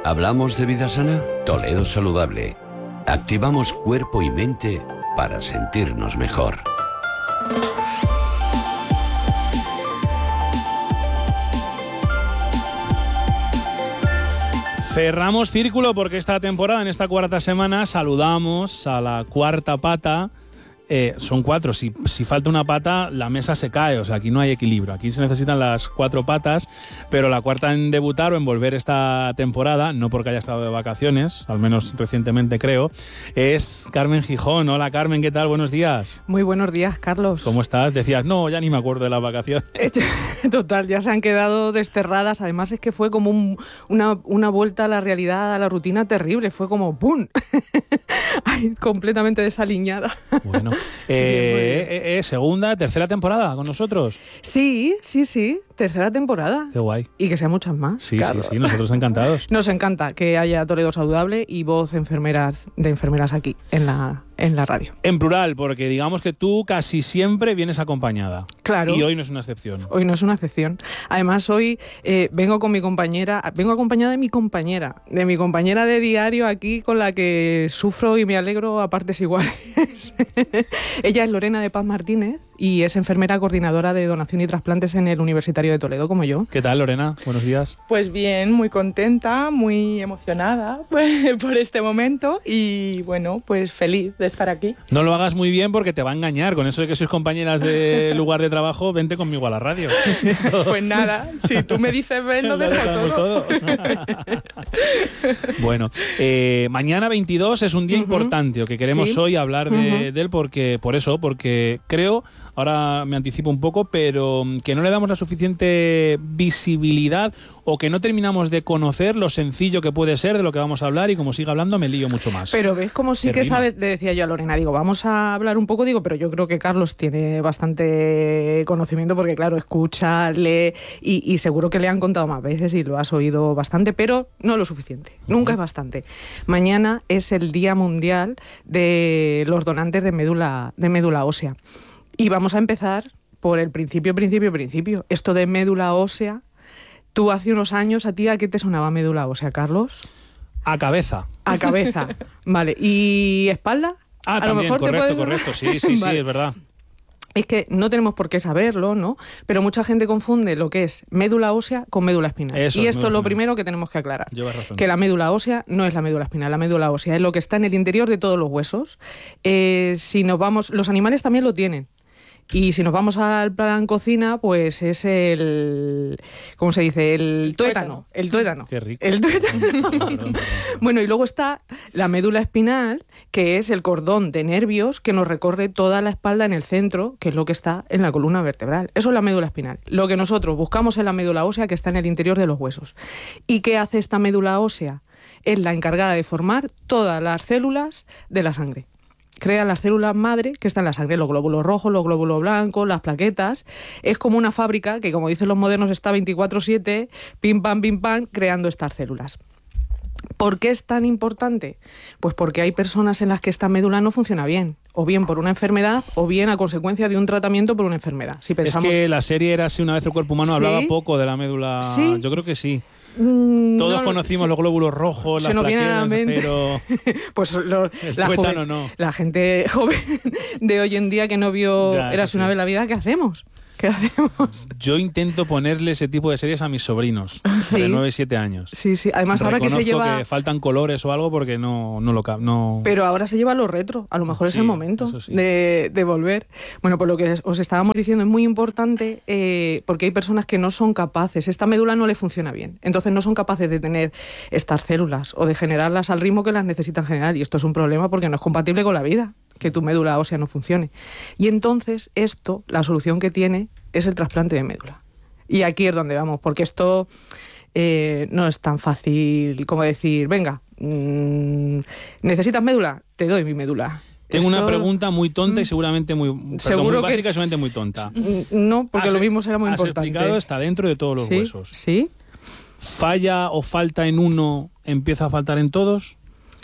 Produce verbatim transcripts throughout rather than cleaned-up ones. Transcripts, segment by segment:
¿Hablamos de vida sana? Toledo Saludable. Activamos cuerpo y mente para sentirnos mejor. Cerramos círculo porque esta temporada, en esta cuarta semana, saludamos a la cuarta pata. Eh, son cuatro, si, si falta una pata la mesa se cae, o sea, aquí no hay equilibrio, aquí se necesitan las cuatro patas, pero la cuarta en debutar o en volver esta temporada, no porque haya estado de vacaciones, al menos recientemente creo, es Carmen Gijón. Hola Carmen, ¿qué tal? Buenos días. Muy buenos días, Carlos. ¿Cómo estás? Decías, no, ya ni me acuerdo de las vacaciones. Total, ya se han quedado desterradas, además es que fue como un, una, una vuelta a la realidad, a la rutina terrible, fue como ¡pum! Ay, completamente desaliñada. Bueno, eh, eh, eh, segunda, tercera temporada con nosotros. Sí, sí, sí, tercera temporada. Qué guay. Y que sean muchas más. Sí, claro. sí, sí, nosotros encantados. Nos encanta que haya Toledo Saludable y voz enfermeras de enfermeras aquí en la, en la radio. En plural, porque digamos que tú casi siempre vienes acompañada. Claro. Y hoy no es una excepción. Hoy no es una excepción. Además, hoy eh, vengo con mi compañera, vengo acompañada de mi compañera, de mi compañera de diario aquí con la que sufro y me alegro a partes iguales. Ella es Lorena de Paz Martínez y es enfermera coordinadora de donación y trasplantes en el Universitario de Toledo, como yo. ¿Qué tal, Lorena? Buenos días. Pues bien, muy contenta, muy emocionada pues, por este momento y bueno, pues feliz de estar aquí. No lo hagas muy bien porque te va a engañar. Con eso de que sois compañeras de lugar de trabajo, vente conmigo a la radio. Pues nada, si tú me dices ven, lo dejo todo. todo. Bueno, eh, mañana veintidós es un día uh-huh. importante, que queremos sí. hoy hablar de, uh-huh. de él porque, por eso, porque creo, ahora me anticipo un poco, pero que no le damos la suficiente visibilidad o que no terminamos de conocer lo sencillo que puede ser de lo que vamos a hablar y como siga hablando me lío mucho más. Pero ves como sí que sabes, le decía yo a Lorena, digo, vamos a hablar un poco, digo, pero yo creo que Carlos tiene bastante conocimiento porque claro, escucha, lee y, y seguro que le han contado más veces y lo has oído bastante, pero no lo suficiente, uh-huh. nunca es bastante. Mañana es el Día Mundial de los donantes de médula, de médula ósea y vamos a empezar por el principio, principio, principio. Esto de médula ósea, tú hace unos años, ¿a ti a qué te sonaba médula ósea, Carlos? A cabeza. A cabeza, vale. ¿Y espalda? Ah, a también, lo mejor correcto, te puedes... correcto. Sí, sí, vale. sí, es verdad. Es que no tenemos por qué saberlo, ¿no? Pero mucha gente confunde lo que es médula ósea con médula espinal. Eso, y esto es lo espinal. primero que tenemos que aclarar. Llevas razón. Que la médula ósea no es la médula espinal. La médula ósea es lo que está en el interior de todos los huesos. Eh, si nos vamos... Los animales también lo tienen. Y si nos vamos al plan cocina, pues es el... ¿Cómo se dice? El tuétano. El tuétano. Qué rico. El tuétano. Bueno, y luego está la médula espinal, que es el cordón de nervios que nos recorre toda la espalda en el centro, que es lo que está en la columna vertebral. Eso es la médula espinal. Lo que nosotros buscamos es la médula ósea, que está en el interior de los huesos. ¿Y qué hace esta médula ósea? Es la encargada de formar todas las células de la sangre. Crea las células madre que están en la sangre, los glóbulos rojos, los glóbulos blancos, las plaquetas. Es como una fábrica que, como dicen los modernos, está veinticuatro siete, pim, pam, pim, pam, creando estas células. ¿Por qué es tan importante? Pues porque hay personas en las que esta médula no funciona bien, o bien por una enfermedad, o bien a consecuencia de un tratamiento por una enfermedad. Si pensamos... Es que la serie era Así una vez el cuerpo humano, ¿Sí? hablaba poco de la médula. ¿Sí? Yo creo que sí. Mm, Todos no, conocimos sí. los glóbulos rojos, Se las nos viene a la plaquetas, mente. pero... pues lo, el la, tuétano joven, no. la gente joven de hoy en día que no vio Ya, Érase sí. una vez la vida, ¿qué hacemos? ¿Qué hacemos? Yo intento ponerle ese tipo de series a mis sobrinos, ¿Sí? de nueve y siete años. Sí, sí. Además, ahora que se lleva... que faltan colores o algo porque no, no lo... No... Pero ahora se lleva lo retro. A lo mejor Sí, es el momento sí. de, de volver. Bueno, pues lo que os estábamos diciendo es muy importante eh, porque hay personas que no son capaces. Esta médula no le funciona bien. Entonces no son capaces de tener estas células o de generarlas al ritmo que las necesitan generar. Y esto es un problema porque no es compatible con la vida, que tu médula ósea no funcione. Y entonces esto, la solución que tiene es el trasplante de médula. Y aquí es donde vamos, porque esto eh, no es tan fácil como decir, venga, mmm, ¿necesitas médula? Te doy mi médula. Tengo Esto... una pregunta muy tonta y seguramente muy, perdón, muy básica que... y seguramente muy tonta. No, porque has, lo mismo será muy has importante. explicado, está dentro de todos los ¿Sí? huesos. Sí. ¿Falla o falta en uno, empieza a faltar en todos?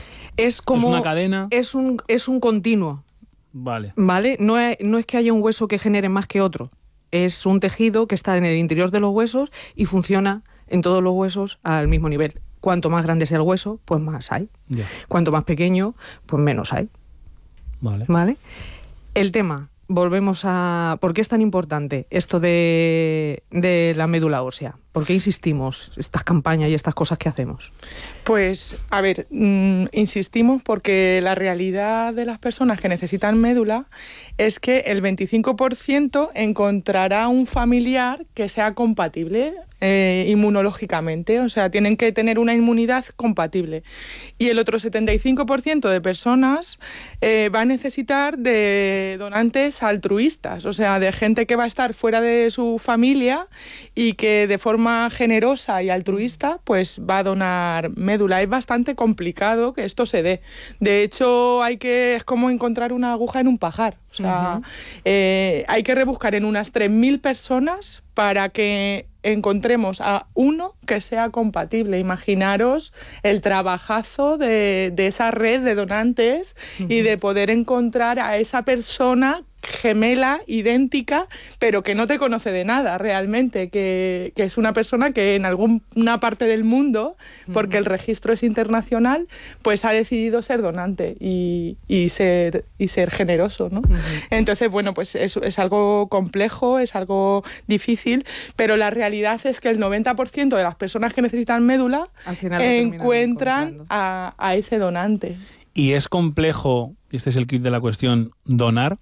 Es como... ¿Es una cadena? Es un, es un continuo. Vale. ¿Vale? No es, no es que haya un hueso que genere más que otro. Es un tejido que está en el interior de los huesos y funciona en todos los huesos al mismo nivel. Cuanto más grande sea el hueso, pues más hay. Ya. Cuanto más pequeño, pues menos hay. Vale. ¿Vale? El tema, volvemos a... ¿Por qué es tan importante esto de, de la médula ósea? ¿Por qué insistimos estas campañas y estas cosas que hacemos? Pues, a ver, mmm, insistimos porque la realidad de las personas que necesitan médula es que el veinticinco por ciento encontrará un familiar que sea compatible eh, inmunológicamente, o sea, tienen que tener una inmunidad compatible. Y el otro setenta y cinco por ciento de personas eh, va a necesitar de donantes altruistas, o sea, de gente que va a estar fuera de su familia y que de forma generosa y altruista pues va a donar médula. Es bastante complicado que esto se dé. De hecho, hay que es como encontrar una aguja en un pajar. O sea, uh-huh. eh, hay que rebuscar en unas tres mil personas para que encontremos a uno que sea compatible. Imaginaros el trabajazo de, de esa red de donantes uh-huh. y de poder encontrar a esa persona gemela, idéntica, pero que no te conoce de nada realmente, que, que es una persona que en alguna parte del mundo, porque uh-huh. el registro es internacional, pues ha decidido ser donante y, y, ser, y ser generoso, ¿no? Uh-huh. Entonces, bueno, pues es, es algo complejo, es algo difícil, pero la realidad es que el noventa por ciento de las personas que necesitan médula encuentran a, a ese donante. ¿Y es complejo, y este es el kit de la cuestión, donar?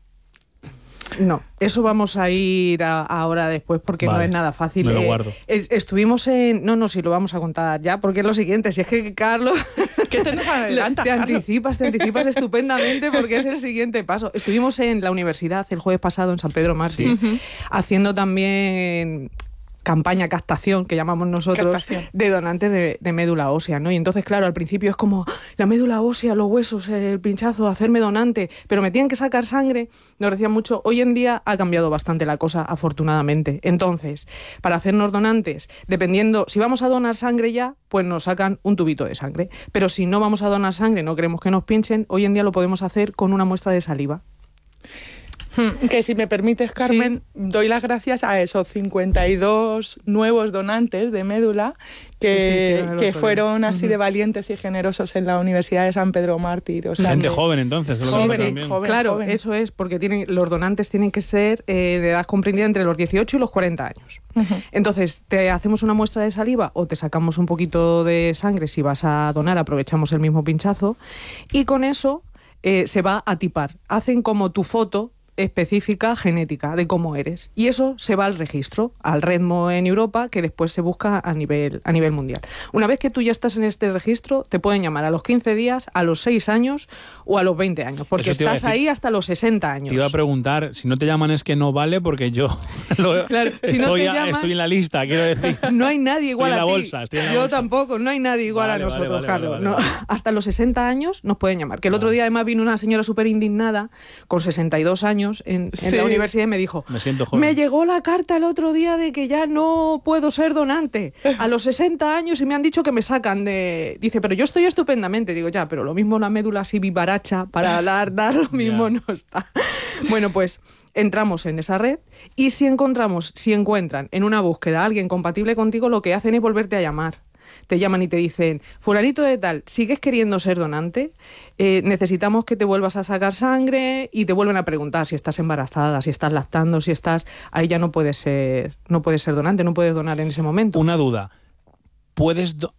No, eso vamos a ir a, ahora después porque vale, no es nada fácil. Me lo guardo. Eh, estuvimos en... No, no, si lo vamos a contar ya, porque es lo siguiente. Si es que, Carlos... ¿Qué te nos adelanta, Te Carlos? anticipas, te anticipas estupendamente porque es el siguiente paso. Estuvimos en la universidad el jueves pasado en San Pedro Mártir, sí. uh-huh. haciendo también... campaña captación, que llamamos nosotros, captación. de donantes de, de médula ósea, ¿no? Y entonces, claro, al principio es como, la médula ósea, los huesos, el pinchazo, hacerme donante, pero me tienen que sacar sangre, nos decían mucho. Hoy en día ha cambiado bastante la cosa, afortunadamente. Entonces, para hacernos donantes, dependiendo, si vamos a donar sangre ya, pues nos sacan un tubito de sangre, pero si no vamos a donar sangre, no queremos que nos pinchen, hoy en día lo podemos hacer con una muestra de saliva. Que si me permites, Carmen, sí. doy las gracias a esos cincuenta y dos nuevos donantes de médula que, sí, sí, que fueron así uh-huh. de valientes y generosos en la Universidad de San Pedro Mártir. O sea, gente que... joven, entonces. Joven, sí, joven, claro, joven. Eso es, porque tienen, los donantes tienen que ser eh, de edad comprendida entre los dieciocho y los cuarenta años. Uh-huh. Entonces, te hacemos una muestra de saliva o te sacamos un poquito de sangre. Si vas a donar, aprovechamos el mismo pinchazo. Y con eso eh, se va a tipar. Hacen como tu foto específica genética de cómo eres, y eso se va al registro, al REDMO en Europa, que después se busca a nivel, a nivel mundial. Una vez que tú ya estás en este registro, te pueden llamar a los quince días, a los seis años o a los veinte años, porque estás decir, ahí hasta los sesenta años. Te iba a preguntar, si no te llaman es que no vale, porque yo lo, claro, si estoy, no te a, llaman, estoy en la lista, quiero decir. No hay nadie igual estoy en la a ti. Bolsa, estoy en la yo bolsa. tampoco, no hay nadie igual vale, a nosotros, vale, vale, Carlos. vale, no, vale, vale. Hasta los sesenta años nos pueden llamar. Que el otro día además vino una señora súper indignada, con sesenta y dos años, en, en sí. la universidad, y me dijo, me siento joven. Me llegó la carta el otro día de que ya no puedo ser donante a los sesenta años y me han dicho que me sacan de... Dice, pero yo estoy estupendamente. Digo, ya, pero lo mismo la médula así vivaracha para dar, dar lo mismo no está. Bueno, pues entramos en esa red y si encontramos, si encuentran en una búsqueda a alguien compatible contigo, lo que hacen es volverte a llamar. Te llaman y te dicen, fulanito de tal, ¿sigues queriendo ser donante? Eh, necesitamos que te vuelvas a sacar sangre, y te vuelven a preguntar si estás embarazada, si estás lactando, si estás... Ahí ya no puedes ser, no puedes ser donante, no puedes donar en ese momento. Una duda. ¿Puedes do-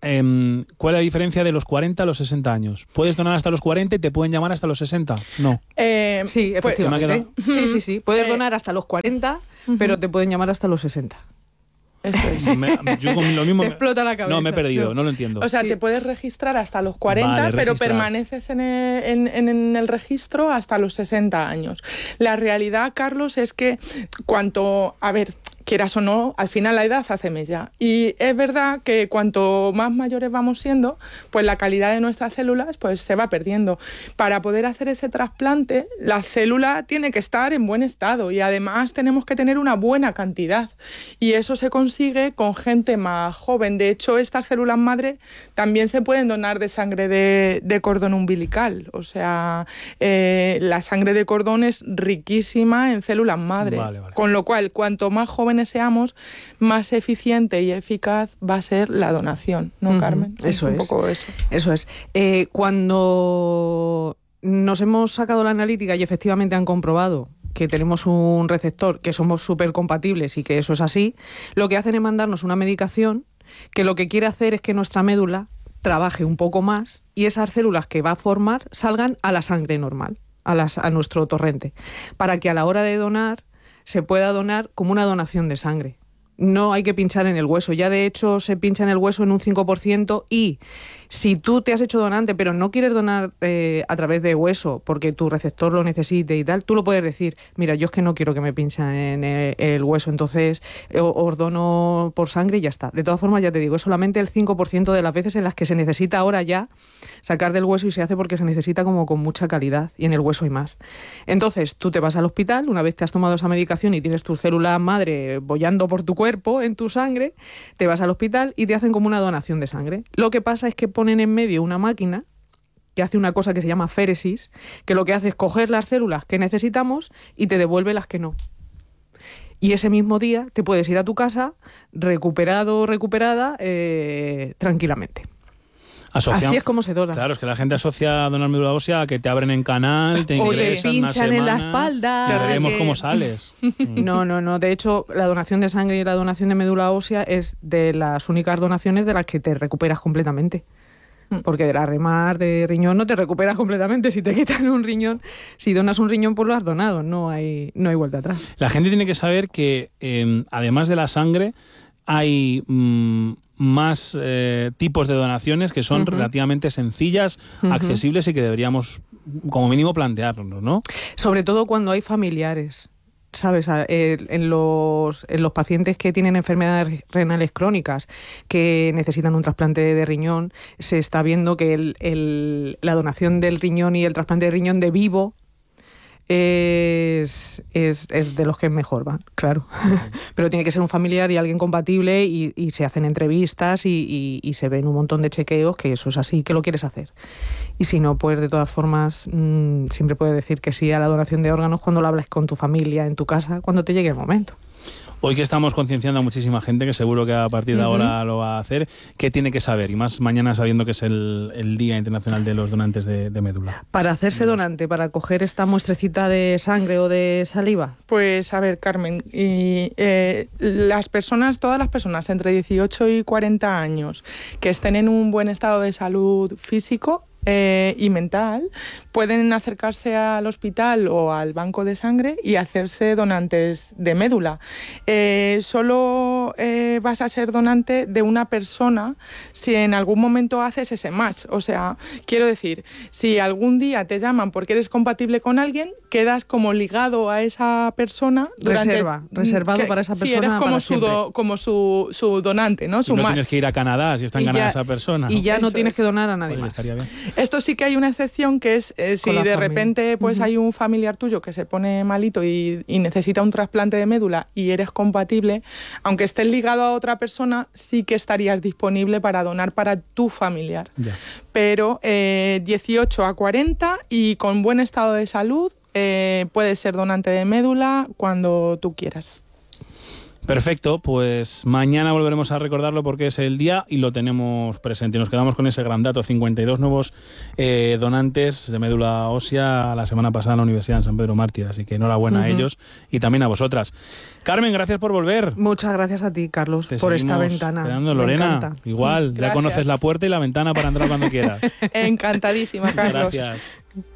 eh, ¿Cuál es la diferencia de los cuarenta a los sesenta años? ¿Puedes donar hasta los cuarenta y te pueden llamar hasta los sesenta? No. Eh, sí, efectivamente. Pues, sí, sí, sí. Puedes eh, donar hasta los cuarenta, uh-huh. pero te pueden llamar hasta los sesenta. Eso es. Me, yo con lo mismo te explota la cabeza. No, me he perdido, no, no lo entiendo. O sea, sí. te puedes registrar hasta los cuarenta, vale, pero registrar. permaneces en el, en, en el registro hasta los sesenta años. La realidad, Carlos, es que cuanto... A ver... quieras o no, al final la edad hace mella. Y es verdad que cuanto más mayores vamos siendo, pues la calidad de nuestras células pues se va perdiendo. Para poder hacer ese trasplante, la célula tiene que estar en buen estado y además tenemos que tener una buena cantidad. Y eso se consigue con gente más joven. De hecho, estas células madre también se pueden donar de sangre de, de cordón umbilical. O sea, eh, la sangre de cordón es riquísima en células madre. Vale, vale. Con lo cual, cuanto más joven jóvenes seamos, más eficiente y eficaz va a ser la donación, ¿no, uh-huh. Carmen? Eso es. Un poco eso. Eso es. Eh, cuando nos hemos sacado la analítica y efectivamente han comprobado que tenemos un receptor, que somos súper compatibles y que eso es así, lo que hacen es mandarnos una medicación que lo que quiere hacer es que nuestra médula trabaje un poco más y esas células que va a formar salgan a la sangre normal, a, las, a nuestro torrente, para que a la hora de donar se pueda donar como una donación de sangre. No hay que pinchar en el hueso. Ya de hecho se pincha en el hueso en un cinco por ciento y si tú te has hecho donante pero no quieres donar eh, a través de hueso porque tu receptor lo necesite y tal, tú lo puedes decir, mira, yo es que no quiero que me pinchen en el, el hueso, entonces os dono por sangre y ya está. De todas formas, ya te digo, es solamente el cinco por ciento de las veces en las que se necesita ahora ya sacar del hueso y se hace porque se necesita como con mucha calidad y en el hueso hay más. Entonces tú te vas al hospital, una vez te has tomado esa medicación y tienes tu célula madre bollando por tu cuerpo, en tu sangre, te vas al hospital y te hacen como una donación de sangre. Lo que pasa es que ponen en medio una máquina que hace una cosa que se llama féresis, que lo que hace es coger las células que necesitamos y te devuelve las que no. Y ese mismo día te puedes ir a tu casa recuperado o recuperada eh, tranquilamente. Asocia... Así es como se dona. Claro, es que la gente asocia donar médula ósea a que te abren en canal, te o ingresan te pinchan una semana, en la espalda. Te veremos que... cómo sales. No, no, no. De hecho, la donación de sangre y la donación de médula ósea es de las únicas donaciones de las que te recuperas completamente. Porque de la remar de riñón no te recuperas completamente. Si te quitan un riñón, si donas un riñón, pues lo has donado. No hay, no hay vuelta atrás. La gente tiene que saber que, eh, además de la sangre, hay mmm, más eh, tipos de donaciones que son uh-huh. relativamente sencillas, uh-huh. accesibles y que deberíamos, como mínimo, plantearnos, ¿no? Sobre todo cuando hay familiares. ¿Sabes? En los, en los pacientes que tienen enfermedades renales crónicas que necesitan un trasplante de riñón, se está viendo que el, el, la donación del riñón y el trasplante de riñón de vivo es, es, es de los que mejor van, claro. Uh-huh. Pero tiene que ser un familiar y alguien compatible y, y se hacen entrevistas y, y, y se ven un montón de chequeos, que eso es así, que lo quieres hacer. Y si no, pues de todas formas, mmm, siempre puedes decir que sí a la donación de órganos cuando lo hables con tu familia, en tu casa, cuando te llegue el momento. Hoy que estamos concienciando a muchísima gente, que seguro que a partir de uh-huh. ahora lo va a hacer, ¿qué tiene que saber? Y más mañana sabiendo que es el, el Día Internacional de los Donantes de, de Médula. Para hacerse donante, para coger esta muestrecita de sangre o de saliva. Pues a ver, Carmen, y, eh, las personas, todas las personas entre dieciocho y cuarenta años que estén en un buen estado de salud físico Eh, y mental, pueden acercarse al hospital o al banco de sangre y hacerse donantes de médula. Eh, solo eh, vas a ser donante de una persona si en algún momento haces ese match. O sea, quiero decir, si algún día te llaman porque eres compatible con alguien, quedas como ligado a esa persona. Durante, Reserva, reservado que, para esa persona. Si eres como, para su, do, como su, su donante, ¿no? Su y no match. Tienes que ir a Canadá si está en Canadá esa persona. Y ya Eso no tienes es. que donar a nadie Oye, más. estaría bien. Esto sí que hay una excepción, que es eh, si de familia. repente pues uh-huh. hay un familiar tuyo que se pone malito y, y necesita un trasplante de médula y eres compatible, aunque estés ligado a otra persona, sí que estarías disponible para donar para tu familiar. Ya. Pero eh, dieciocho a cuarenta y con buen estado de salud eh, puedes ser donante de médula cuando tú quieras. Perfecto, pues mañana volveremos a recordarlo porque es el día y lo tenemos presente. Nos quedamos con ese gran dato, cincuenta y dos nuevos eh, donantes de médula ósea la semana pasada en la Universidad de San Pedro Mártir, así que enhorabuena uh-huh. a ellos y también a vosotras. Carmen, gracias por volver. Muchas gracias a ti, Carlos, Te por esta ventana. Esperando. Lorena, igual, gracias. Ya conoces la puerta y la ventana para entrar cuando quieras. Encantadísima, Carlos. Gracias.